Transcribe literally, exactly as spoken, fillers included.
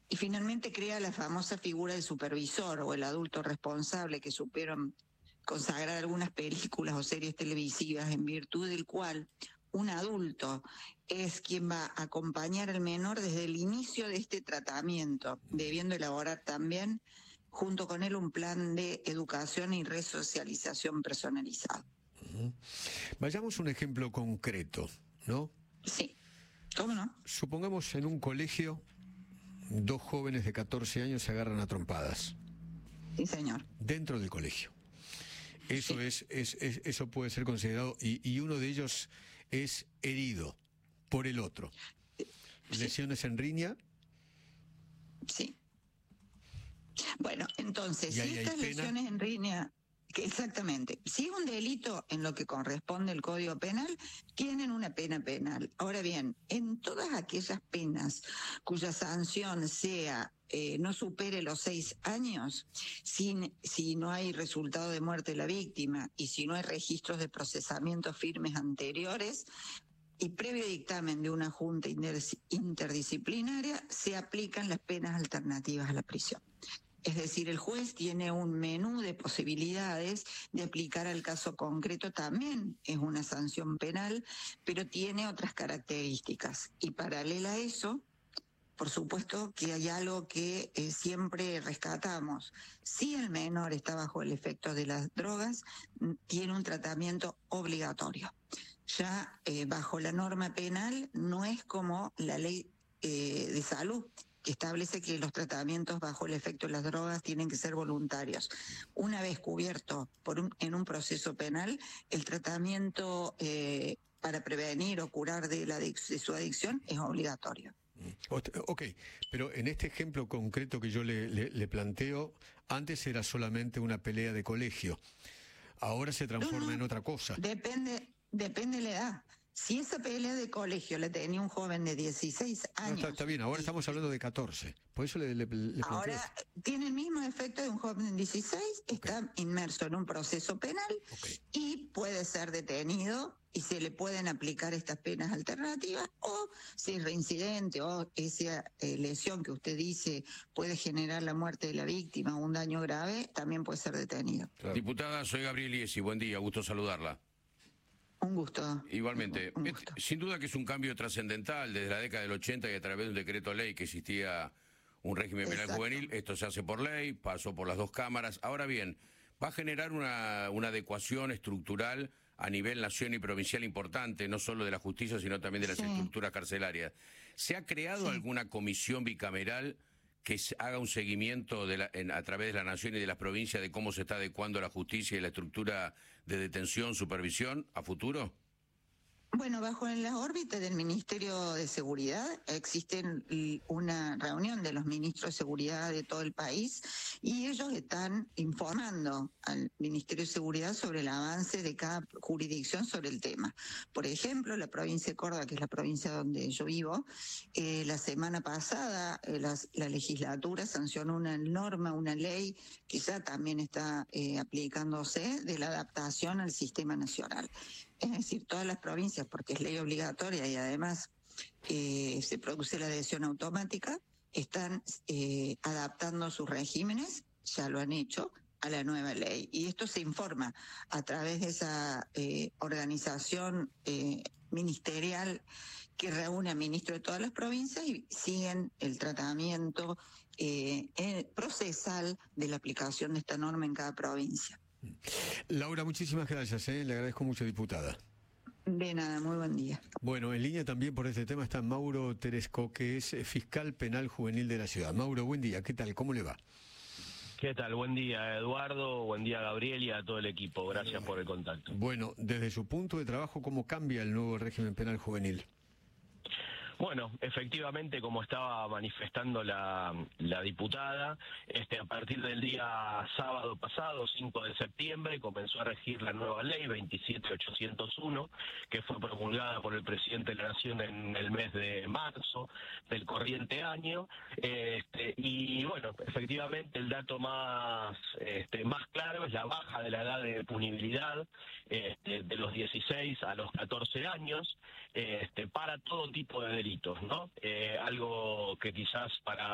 Y finalmente crea la famosa figura del supervisor o el adulto responsable que supieron consagrar algunas películas o series televisivas, en virtud del cual un adulto es quien va a acompañar al menor desde el inicio de este tratamiento, debiendo elaborar también junto con él un plan de educación y resocialización personalizado. Uh-huh. Vayamos a un ejemplo concreto, ¿no? Sí, ¿cómo no? Supongamos en un colegio, dos jóvenes de catorce años se agarran a trompadas. Sí, señor. Dentro del colegio. Eso sí. es, es, es eso puede ser considerado, y, y uno de ellos es herido por el otro. Sí. ¿Lesiones en riña? Sí. Bueno, entonces, si estas pena? lesiones en riña, que exactamente, si es un delito en lo que corresponde el Código Penal, tienen una pena penal. Ahora bien, en todas aquellas penas cuya sanción sea eh, no supere los seis años, sin, si no hay resultado de muerte de la víctima y si no hay registros de procesamiento firmes anteriores, y previo dictamen de una junta interdisciplinaria, se aplican las penas alternativas a la prisión. Es decir, el juez tiene un menú de posibilidades de aplicar al caso concreto, también es una sanción penal, pero tiene otras características. Y paralela a eso, por supuesto que hay algo que eh, siempre rescatamos. Si el menor está bajo el efecto de las drogas, tiene un tratamiento obligatorio. Ya eh, bajo la norma penal no es como la ley eh, de salud, que establece que los tratamientos bajo el efecto de las drogas tienen que ser voluntarios. Una vez cubierto por un, en un proceso penal, el tratamiento eh, para prevenir o curar de, la, de su adicción es obligatorio. Ok, pero en este ejemplo concreto que yo le, le, le planteo, antes era solamente una pelea de colegio, ahora se transforma no, no, en otra cosa. Depende, depende de la edad. Si esa pelea de colegio la tenía un joven de dieciséis años... No, está, está bien, ahora y, estamos hablando de catorce. Por eso le, le, le Ahora esto. Tiene el mismo efecto de un joven de dieciséis, okay. Está inmerso en un proceso penal, okay. Y puede ser detenido y se le pueden aplicar estas penas alternativas, o si es reincidente o esa eh, lesión que usted dice puede generar la muerte de la víctima o un daño grave, también puede ser detenido. Claro. Diputada, soy Gabriel Iesi, buen día, gusto saludarla. Un gusto. Igualmente. Un gusto. Es, sin duda que es un cambio trascendental desde la década del ochenta, y a través de un decreto ley que existía un régimen penal Exacto. juvenil. Esto se hace por ley, pasó por las dos cámaras. Ahora bien, va a generar una, una adecuación estructural a nivel nación y provincial importante, no solo de la justicia, sino también de las sí. estructuras carcelarias. ¿Se ha creado sí. alguna comisión bicameral que haga un seguimiento de la, en, a través de la nación y de las provincias de cómo se está adecuando la justicia y la estructura de detención, supervisión a futuro? Bueno, bajo en la órbita del Ministerio de Seguridad existe una reunión de los ministros de Seguridad de todo el país y ellos están informando al Ministerio de Seguridad sobre el avance de cada jurisdicción sobre el tema. Por ejemplo, la provincia de Córdoba, que es la provincia donde yo vivo, eh, la semana pasada eh, la, la legislatura sancionó una norma, una ley que ya también está eh, aplicándose, de la adaptación al sistema nacional. Es decir, todas las provincias, porque es ley obligatoria y además eh, se produce la adhesión automática, están eh, adaptando sus regímenes, ya lo han hecho, a la nueva ley. Y esto se informa a través de esa eh, organización eh, ministerial que reúne a ministros de todas las provincias y siguen el tratamiento eh, procesal de la aplicación de esta norma en cada provincia. Laura, muchísimas gracias, ¿eh? Le agradezco mucho, diputada. De nada, muy buen día. Bueno, en línea también por este tema está Mauro Teresco, que es fiscal penal juvenil de la ciudad. Mauro, buen día, ¿qué tal? ¿Cómo le va? ¿Qué tal? Buen día, Eduardo, buen día, Gabriel, y a todo el equipo. Gracias por el contacto. Bueno, desde su punto de trabajo, ¿cómo cambia el nuevo régimen penal juvenil? Bueno, efectivamente, como estaba manifestando la, la diputada, este, a partir del día sábado pasado, cinco de septiembre, comenzó a regir la nueva ley veintisiete mil ochocientos uno, que fue promulgada por el presidente de la Nación en el mes de marzo del corriente año. Este, y bueno, efectivamente el dato más, este, más claro es la baja de la edad de punibilidad este, de los dieciséis a los catorce años, este, para todo tipo de delitos, ¿no? Eh, algo que quizás para